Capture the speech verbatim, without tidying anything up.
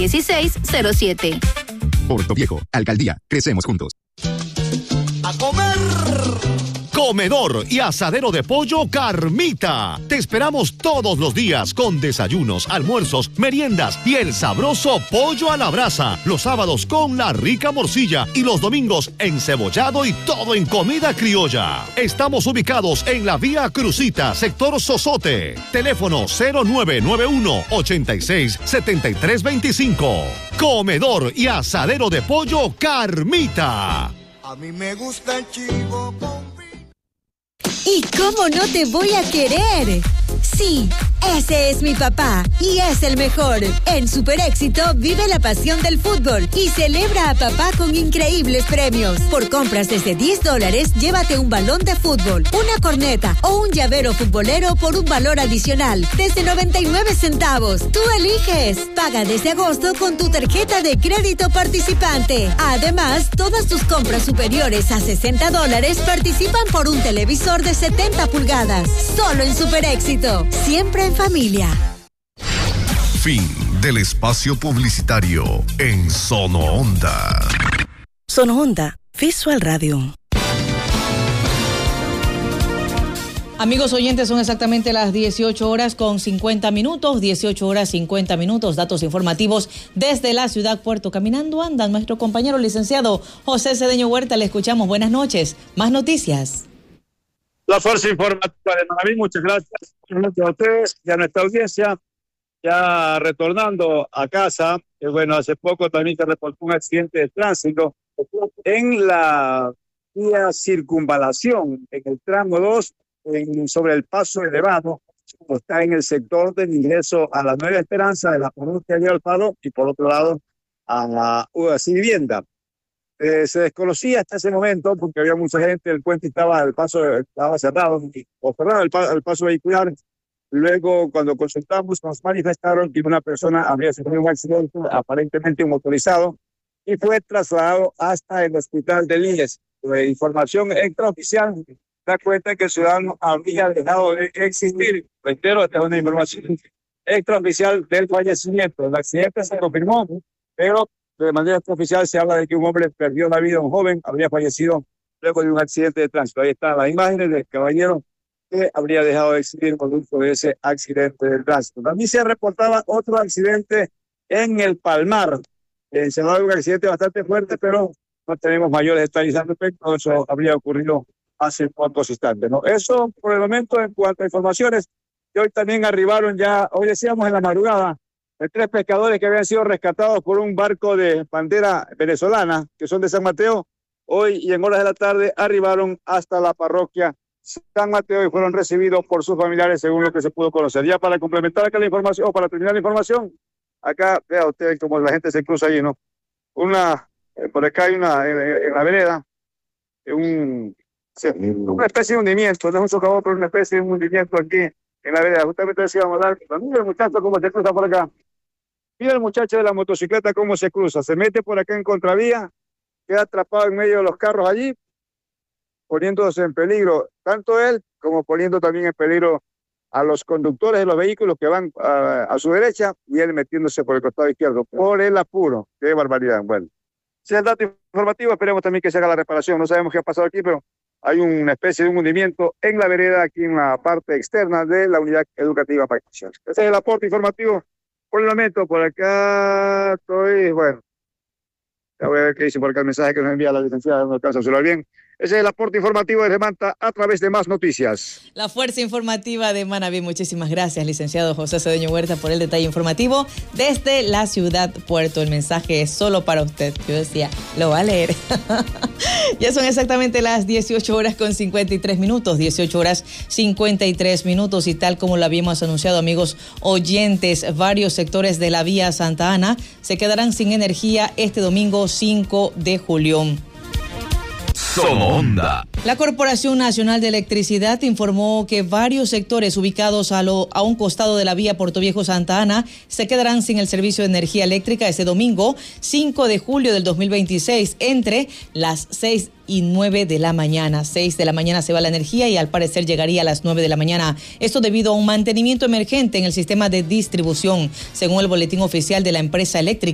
dieciséis cero siete. Puerto Viejo, Alcaldía, crecemos juntos. ¡A comer! Comedor y asadero de pollo Carmita. Te esperamos todos los días con desayunos, almuerzos, meriendas y el sabroso pollo a la brasa. Los sábados con la rica morcilla y los domingos encebollado y todo en comida criolla. Estamos ubicados en la Vía Crucita, sector Sosote. Teléfono cero nueve nueve uno, ochenta y seis, setenta y tres veinticinco. Comedor y asadero de pollo Carmita. A mí me gusta el chivo con... ¿Y cómo no te voy a querer? Sí, ese es mi papá y es el mejor. En Super Éxito vive la pasión del fútbol y celebra a papá con increíbles premios. Por compras desde diez dólares, llévate un balón de fútbol, una corneta o un llavero futbolero por un valor adicional desde noventa y nueve centavos. Tú eliges. Paga desde agosto con tu tarjeta de crédito participante. Además, todas tus compras superiores a sesenta dólares participan por un televisor de setenta pulgadas. Solo en Super Éxito. Siempre en familia. Fin del espacio publicitario en Sono Onda. Sono Onda Visual Radio. Amigos oyentes, son exactamente las dieciocho horas con cincuenta minutos, dieciocho horas cincuenta minutos, datos informativos desde la ciudad Puerto. Caminando anda nuestro compañero licenciado José Cedeño Huerta, le escuchamos. Buenas noches, más noticias. La Fuerza Informativa de Manaví, muchas gracias. Buenas noches a ustedes y a nuestra audiencia. Ya retornando a casa, eh, bueno, hace poco también se reportó un accidente de tránsito en la vía circunvalación, en el tramo dos, en, sobre el paso elevado, está en el sector del ingreso a la Nueva Esperanza de la provincia de Alfaro y por otro lado a la U A C Vivienda. Eh, se desconocía hasta ese momento porque había mucha gente, el puente estaba, el paso estaba cerrado, o cerrado el, el paso vehicular. Luego, cuando consultamos, nos manifestaron que una persona había sufrido un accidente, aparentemente un motorizado, y fue trasladado hasta el hospital de Líes. La información extraoficial da cuenta que el ciudadano había dejado de existir. Reitero, esta es una información extraoficial del fallecimiento. El accidente se confirmó, pero de manera extraoficial se habla de que un hombre perdió la vida, un joven habría fallecido luego de un accidente de tránsito. Ahí están las imágenes del caballero que habría dejado de existir producto de ese accidente de tránsito. También se reportaba otro accidente en el Palmar. Eh, se hablaba de un accidente bastante fuerte, pero no tenemos mayores detalles al respecto. Eso habría ocurrido hace pocos instantes, ¿no? Eso por el momento en cuanto a informaciones. Y hoy también arribaron ya, hoy decíamos en la madrugada, de tres pescadores que habían sido rescatados por un barco de bandera venezolana, que son de San Mateo. Hoy y en horas de la tarde arribaron hasta la parroquia San Mateo y fueron recibidos por sus familiares según lo que se pudo conocer. Ya para complementar acá la información, o para terminar la información, acá vea usted cómo la gente se cruza allí, ¿no? Una, eh, por acá hay una, en, en la vereda, un, una especie de hundimiento, no es un socavón, pero una especie de hundimiento aquí en la vereda. Justamente decíamos, mira el muchacho cómo se cruza por acá. Mira el muchacho de la motocicleta cómo se cruza, se mete por acá en contravía, queda atrapado en medio de los carros allí, poniéndose en peligro, tanto él como poniendo también en peligro a los conductores de los vehículos que van a, a su derecha y él metiéndose por el costado izquierdo, por el apuro. Qué barbaridad. Bueno, ese es el dato informativo, esperemos también que se haga la reparación. No sabemos qué ha pasado aquí, pero hay una especie de un hundimiento en la vereda, aquí en la parte externa de la unidad educativa Pactación. Ese es el aporte informativo. Por el momento, por acá estoy, bueno, ya voy a ver qué dice por acá el mensaje que nos envía la licenciada, no alcanza a observar bien. Ese es el aporte informativo de Remanta a través de Más Noticias. La Fuerza Informativa de Manaví. Muchísimas gracias, licenciado José Cedeño Huerta, por el detalle informativo desde la ciudad Puerto. El mensaje es solo para usted. Yo decía, lo va a leer. Ya son exactamente las dieciocho horas con cincuenta y tres minutos, dieciocho horas cincuenta y tres minutos, y tal como lo habíamos anunciado, amigos oyentes, varios sectores de la vía Santa Ana se quedarán sin energía este domingo cinco de julio. Sono Onda. La Corporación Nacional de Electricidad informó que varios sectores ubicados a, lo, a un costado de la vía Puerto Viejo-Santa Ana se quedarán sin el servicio de energía eléctrica este domingo cinco de julio del dos mil veintiséis entre las seis y nueve de la mañana. seis de la mañana se va la energía y al parecer llegaría a las nueve de la mañana. Esto debido a un mantenimiento emergente en el sistema de distribución, según el boletín oficial de la empresa eléctrica.